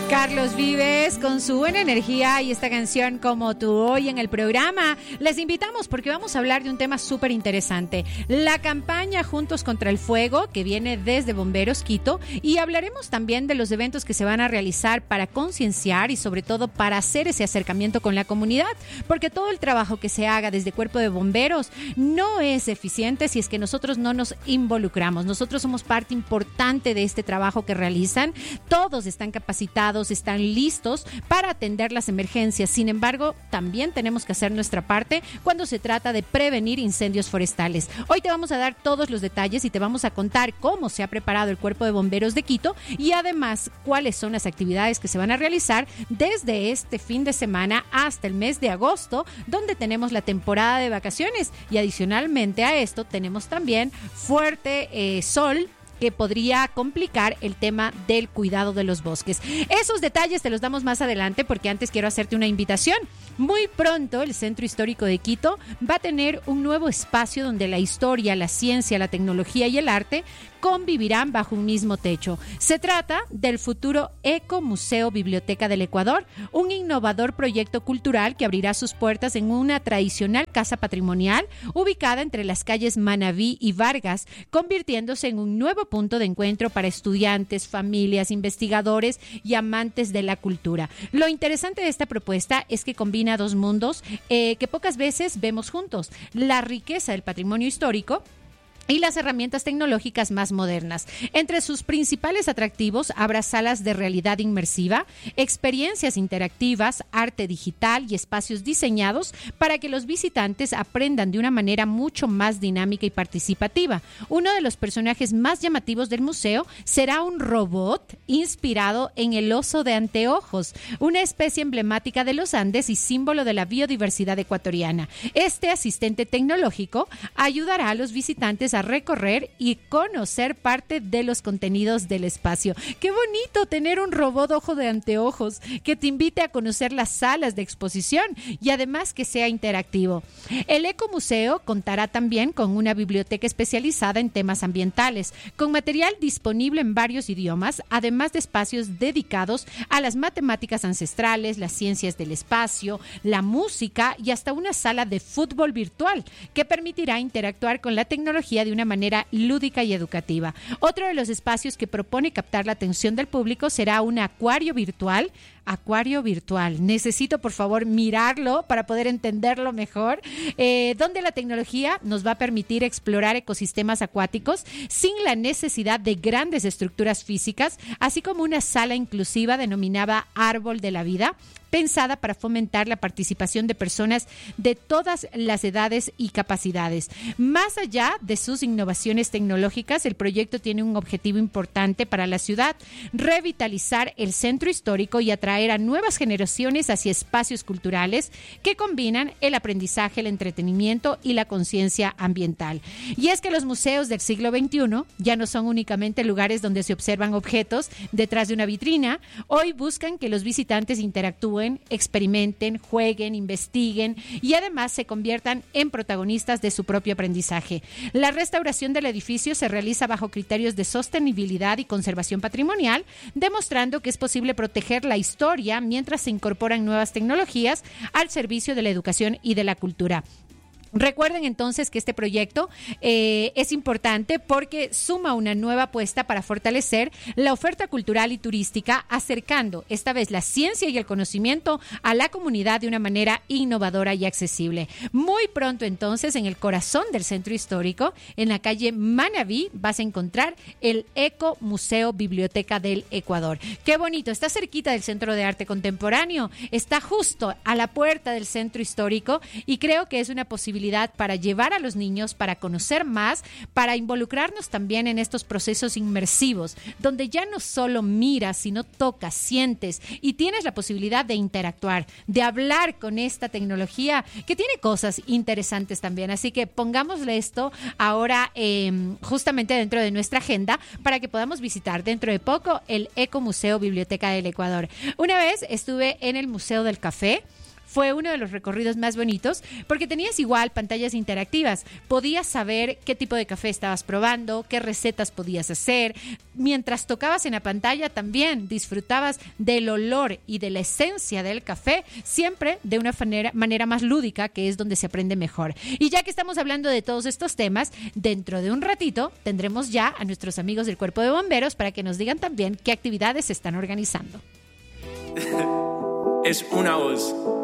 Carlos Vives con su buena energía y esta canción Como tú hoy en el programa. Les invitamos porque vamos a hablar de un tema súper interesante. La campaña Juntos contra el Fuego que viene desde Bomberos Quito, y hablaremos también de los eventos que se van a realizar para concienciar y sobre todo para hacer ese acercamiento con la comunidad, porque todo el trabajo que se haga desde Cuerpo de Bomberos no es eficiente si es que nosotros no nos involucramos. Nosotros somos parte importante de este trabajo que realizan. Todos están capacitados, están listos para atender las emergencias. Sin embargo, también tenemos que hacer nuestra parte cuando se trata de prevenir incendios forestales. Hoy te vamos a dar todos los detalles y te vamos a contar cómo se ha preparado el Cuerpo de Bomberos de Quito y además cuáles son las actividades que se van a realizar desde este fin de semana hasta el mes de agosto, donde tenemos la temporada de vacaciones, y adicionalmente a esto tenemos también fuerte sol que podría complicar el tema del cuidado de los bosques. Esos detalles te los damos más adelante, porque antes quiero hacerte una invitación. Muy pronto el Centro Histórico de Quito va a tener un nuevo espacio donde la historia, la ciencia, la tecnología y el arte convivirán bajo un mismo techo. Se trata del futuro Ecomuseo Biblioteca del Ecuador, un innovador proyecto cultural que abrirá sus puertas en una tradicional casa patrimonial ubicada entre las calles Manabí y Vargas, convirtiéndose en un nuevo punto de encuentro para estudiantes, familias, investigadores y amantes de la cultura. Lo interesante de esta propuesta es que combina dos mundos que pocas veces vemos juntos: la riqueza del patrimonio histórico y las herramientas tecnológicas más modernas. Entre sus principales atractivos habrá salas de realidad inmersiva, experiencias interactivas, arte digital y espacios diseñados para que los visitantes aprendan de una manera mucho más dinámica y participativa. Uno de los personajes más llamativos del museo será un robot inspirado en el oso de anteojos, una especie emblemática de los Andes y símbolo de la biodiversidad ecuatoriana. Este asistente tecnológico ayudará a los visitantes a recorrer y conocer parte de los contenidos del espacio. ¡Qué bonito tener un robot ojo de anteojos que te invite a conocer las salas de exposición y además que sea interactivo! El Ecomuseo contará también con una biblioteca especializada en temas ambientales, con material disponible en varios idiomas, además de espacios dedicados a las matemáticas ancestrales, las ciencias del espacio, la música y hasta una sala de fútbol virtual que permitirá interactuar con la tecnología de una manera lúdica y educativa. Otro de los espacios que propone captar la atención del público será un acuario virtual. Acuario virtual. Necesito, por favor, mirarlo para poder entenderlo mejor, donde la tecnología nos va a permitir explorar ecosistemas acuáticos sin la necesidad de grandes estructuras físicas, así como una sala inclusiva denominada Árbol de la Vida, pensada para fomentar la participación de personas de todas las edades y capacidades. Más allá de sus innovaciones tecnológicas, el proyecto tiene un objetivo importante para la ciudad: revitalizar el centro histórico y atraer a nuevas generaciones hacia espacios culturales que combinan el aprendizaje, el entretenimiento y la conciencia ambiental. Y es que los museos del siglo XXI ya no son únicamente lugares donde se observan objetos detrás de una vitrina. Hoy buscan que los visitantes interactúen, experimenten, jueguen, investiguen y además se conviertan en protagonistas de su propio aprendizaje. La restauración del edificio se realiza bajo criterios de sostenibilidad y conservación patrimonial, demostrando que es posible proteger la historia mientras se incorporan nuevas tecnologías al servicio de la educación y de la cultura. Recuerden entonces que este proyecto es importante porque suma una nueva apuesta para fortalecer la oferta cultural y turística, acercando esta vez la ciencia y el conocimiento a la comunidad de una manera innovadora y accesible. Muy pronto entonces, en el corazón del centro histórico, en la calle Manabí, vas a encontrar el Ecomuseo Biblioteca del Ecuador. ¡Qué bonito! Está cerquita del Centro de Arte Contemporáneo, está justo a la puerta del centro histórico y creo que es una posibilidad para llevar a los niños, para conocer más, para involucrarnos también en estos procesos inmersivos, donde ya no solo miras, sino tocas, sientes y tienes la posibilidad de interactuar, de hablar con esta tecnología que tiene cosas interesantes también. Así que pongámosle esto ahora justamente dentro de nuestra agenda para que podamos visitar dentro de poco el Ecomuseo Biblioteca del Ecuador. Una vez estuve en el Museo del Café. fue uno de los recorridos más bonitos porque tenías igual pantallas interactivas. Podías saber qué tipo de café estabas probando, qué recetas podías hacer. Mientras tocabas en la pantalla también disfrutabas del olor y de la esencia del café, siempre de una manera más lúdica, que es donde se aprende mejor. Y ya que estamos hablando de todos estos temas, dentro de un ratito tendremos ya a nuestros amigos del Cuerpo de Bomberos para que nos digan también qué actividades se están organizando. Es una voz.